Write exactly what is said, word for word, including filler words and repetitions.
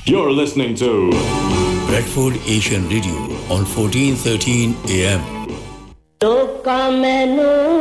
You're listening to Bradford Asian Radio on fourteen thirteen A M. Loka menu